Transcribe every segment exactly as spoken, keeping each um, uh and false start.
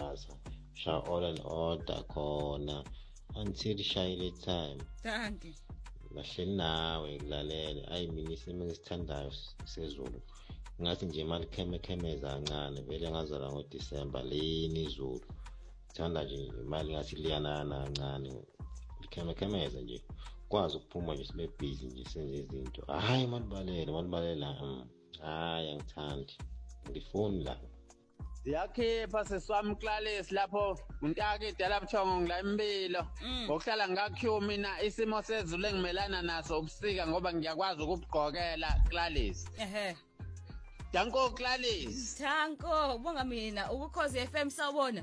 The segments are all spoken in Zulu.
Gaza. Shall all and order khona until shayile time. Tanti. Lahleli nawe kulalele ayi mina isimo ngisithandayo sezulu. Ngathi nje imali kheme khemeza kancane vele ngazala ngoDisemba leni izulu. Thanda nje imali ngathi liyanana kancane. Likheme khemeza nje. Kwazi ukuphuma nje sibe busy nje senze izinto. Hayi malibalele malibalela. Hayi angithandi. Ngifuni la. Siyakhipha seswami Clarence lapho untake idala buthongo ngila impilo ngokuhlala ngakhiwa mina isimo sezulu engimelana naso ubusika ngoba ngiyakwazi ukubugqokela Clarence. Ehe. Danko Clarence. Danko bonga mina ukukhozi F M sawubona.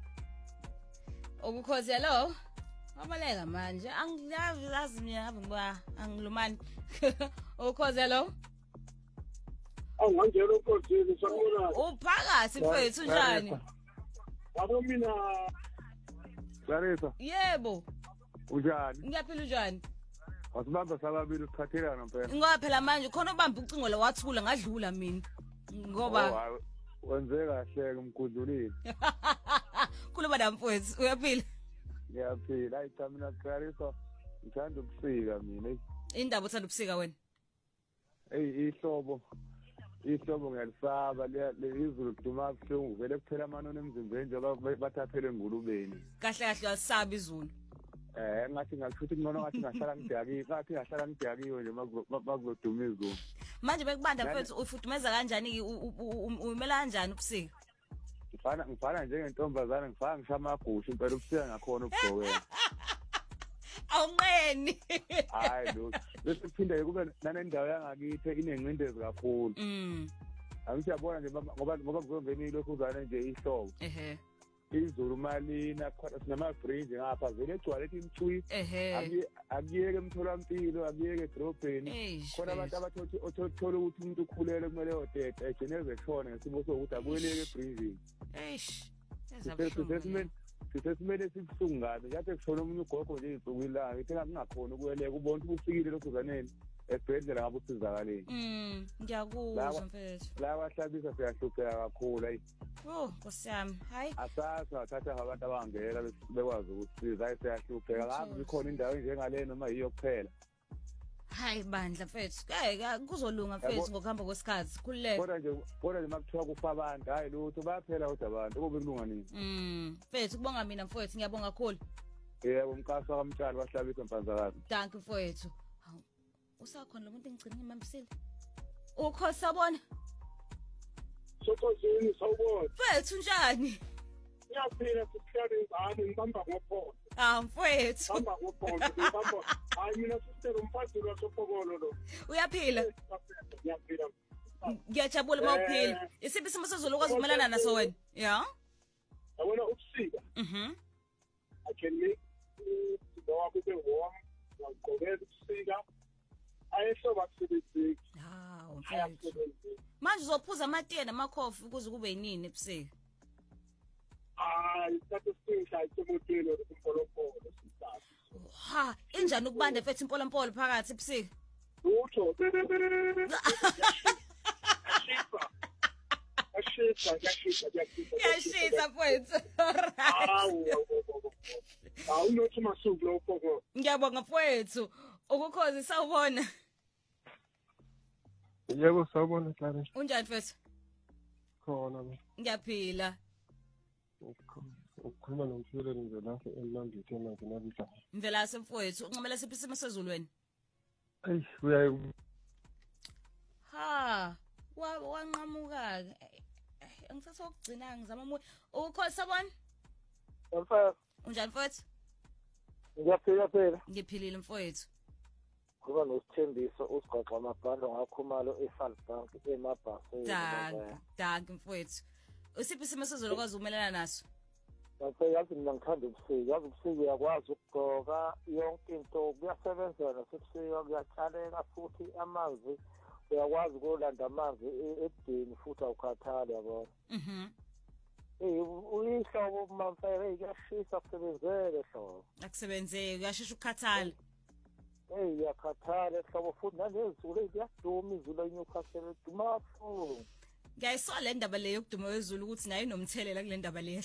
Ukukhozi hello. Wabaleka manje angiyazi mina ngaba angilumani. Ukukhozi hello. Awanje lokhozi sakubona. Uphakathi mfethu njani? Yabo mina. Clarissa. Yebo. Unjani? Ngiyaphila njani? Wasibamba sababili ukukhathelana mfethu. Ngoba phela manje khona ubamba ucingo la wathula ngadlula mina. Ngoba wenze kahle ke umkhudlulile. Khuluma namfowethu uyaphila? Ngiyaphila ayi cha mina Clarissa ngithanda ubusika mina. Indaba uthanda ubusika wena? Ey ihlobo ihlobo ngiyalisaba izulu liduma buhlungu vele kuphela amanono emzimbeni njengoba bathathele ngulubeni. Kahle kahle wasaba izulu. Eh ngathi ngakuthuthi ngcono ngathi ngahlala ngidaki ngathi ngahlala ngidakiwe nje makuloduma izulu. Manje bekubanda mfethu ufudumeza kanjani umela kanjani ubusika? Ngifana ngifana njengentombazana ngifana ngishama amagusha impela ubusika ngakhona ukugqokela. Awunqeni. Hayi lo bese kuphinde kube nanendawo yangakithi inengcindezi kakhulu. Mm. Angithi yabona nje ngoba ngoba kuzongena ilokhuzana nje ihlobo. Ehe. Izulu malina khona sinama bridge ngapha vele egcwala ethi imthwi. Ehe. Akuyeke emtholampilo akuyeke edrobheni. Khona abantu abathi othola ukuthi umuntu ukhulele kumele odeta ejeneze eshona ngesimo sokuthi akuyeleke ebridge. Eish. Ezabusho. Sisesimele sibuhlungu ngabe kade kushona umuntu ugogo nje izinsuku ilanga ithi ngakhona ukuyeleka ubona ukuthi ufikile lokhuzaneni esibhedlela ngabe usizakaleni. Mm ngiyakuzwa mfethu. La bahlabisa siyahlupheka kakhulu ayi. Oh nkosiyami hayi. Asasa athatha abantu abangela bekwazi ukusiza ayi siyahlupheka ngabe ikhona indawo njengale noma yiyo kuphela. Hayi bandla mfethu ke kuzolunga mfethu ngokuhamba kwesikhathi khululeka. Kodwa nje kodwa nje makuthiwa kufa abantu hayi lutho bayaphela kodwa abantu kube kulunga nini. Mm mfethu kubonga mina mfethu ngiyabonga kakhulu. Yebo umkhaso kamtshali wahlabisa mpanzakazi. Thank you mfethu. Hawu usakhona lo muntu engigcina ngimambisile. Ukhosi sabona? Sokozini sawubona. Mfethu njani? Ngiyaphila sikuhlale ngani ngibamba ngophondo. Ah mfethu. Ngibamba ngophondo ngibamba. Hayi mina sister umphathi losopokolo lo. Uyaphila? Ngiyaphila. Ngiyajabula mawuphila. Isiphi isimo sezulu ukwazi ukumelana naso wena? Yeah. Yabona ubusika. Mhm. Akeni ngoba kube warm, ngigqokela ubusika. Ayehlobo akusebenzeki. Ah, mfethu. Manje uzophuza amatiye namakhofi ukuze kube yinini ebusika? Ah, isikhathi esihle ayisebotelo impolopolo sithathu. Ha, injani ukubanda mfethu impolompolo phakathi ebusika? Utho. Ashisa, ashisa, ashisa. Yashisa mfethu. Hawu. Hawu nothi masuku lo phoko. Ngiyabonga mfethu. Ukukhozi sawubona. Yebo sawubona Clarence. Unjani mfethu? Khona mina. Ngiyaphila. Ukukhuluma nomthwele nje lapho eMandla manje nabisa. Mvelase mfethu, unqamela siphi isimo sezulu wena? Ey, uyayi. Ha, wa wanqamuka ke. Angisase ukugcina ngizama umoya. Ukhosi sabona? Mfethu. Unjani mfethu? Ngiyaphila phela. Ngiphilile mfethu. Kuba nosithembiso usigaxa amabhando ngakhumalo eFalbank emabhasi. Dank, dank mfethu. Usiphi isimo sezulu ukwazi ukumelana naso? Mase yazi mina ngithanda ubusika, yazi ubusika uyakwazi ukugqoka yonke into kuyasebenza nasebusika kuyatshaleka futhi amanzi uyakwazi ukulanda amanzi edini futhi awukhathali yabona. Mhm. Eh uyihlobo mafere kuyashisa kusebenzele hlobo. Akusebenzeki uyashesha ukukhathala. Eh yakhathala hlobo futhi nalezulu kuyaduma izulu eNewcastle duma futhi. Ngiyayisola le ndaba le yokuduma wezulu ukuthi nayo inomthelela kule ndaba le.